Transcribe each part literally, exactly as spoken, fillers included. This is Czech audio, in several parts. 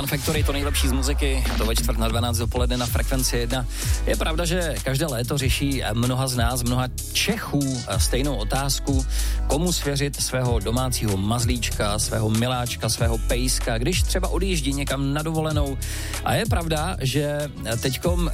Factory, to nejlepší z muziky, to ve čtvrt na dvanáct dopoledne na Frekvenci jedna. Je pravda, že každé léto řeší mnoha z nás, mnoha Čechů stejnou otázku, komu svěřit svého domácího mazlíčka, svého miláčka, svého pejska, když třeba odjíždí někam na dovolenou. A je pravda, že teďkom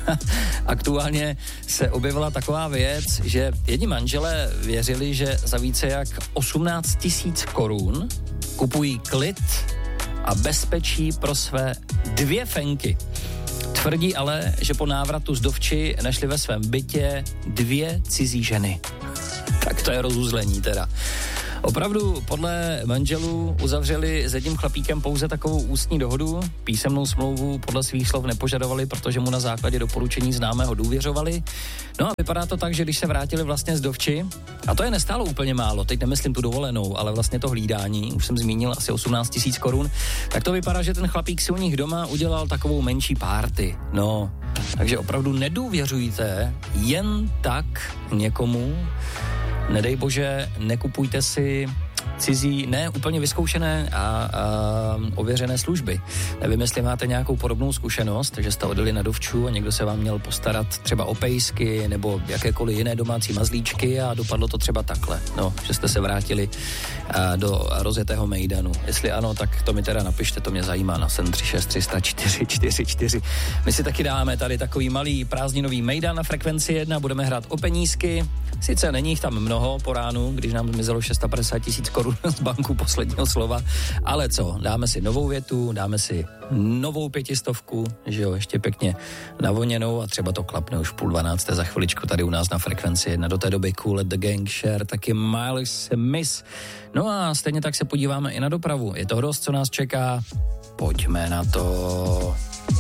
aktuálně se objevila taková věc, že jedni manželé věřili, že za více jak osmnáct tisíc korun kupují klid a bezpečí pro své dvě fenky. Tvrdí ale, že po návratu z dovči našli ve svém bytě dvě cizí ženy. Tak to je rozuzlení teda. Opravdu podle manželů uzavřeli s jedním chlapíkem pouze takovou ústní dohodu, písemnou smlouvu podle svých slov nepožadovali, protože mu na základě doporučení známého důvěřovali. No a vypadá to tak, že když se vrátili vlastně z dovči, a to je nestálo úplně málo, teď nemyslím tu dovolenou, ale vlastně to hlídání, už jsem zmínil asi osmnáct tisíc korun, tak to vypadá, že ten chlapík si u nich doma udělal takovou menší párty. No, takže opravdu nedůvěřujte jen tak někomu. Nedej bože, nekupujte si cizí, ne úplně vyzkoušené a, a ověřené služby. Nevím, jestli máte nějakou podobnou zkušenost, že jste odjeli na dovču a někdo se vám měl postarat třeba o pejsky nebo jakékoliv jiné domácí mazlíčky a dopadlo to třeba takhle, no, že jste se vrátili a, do rozjetého mejdanu. Jestli ano, tak to mi teda napište, to mě zajímá na sedm tři šest tři nula čtyři čtyři čtyři. My si taky dáme tady takový malý prázdninový mejdan na Frekvenci jedna, budeme hrát o penízky. Sice není jich tam mnoho po ránu, když nám zmizelo šest set padesát tisíc korun z banku posledního slova, ale co, dáme si novou větu, dáme si novou pětistovku, že jo, ještě pěkně navoněnou a třeba to klapne už půl dvanácté za chviličku tady u nás na Frekvenci jedna. Do té doby Kool and the Gang, Cher, taky Miley Smith. No a stejně tak se podíváme i na dopravu. Je to dost, co nás čeká? Pojďme na to.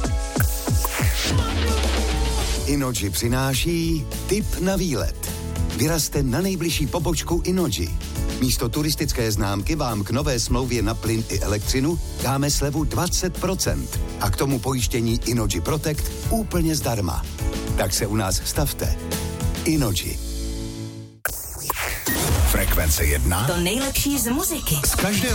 Inoji přináší tip na výlet. Vyrazte na nejbližší pobočku Inoji. Místo turistické známky vám k nové smlouvě na plyn i elektřinu dáme slevu dvacet procent a k tomu pojištění Inoji Protect úplně zdarma. Tak se u nás stavte. Inoji. Frekvence jedna. To nejlepší z muziky. Z každého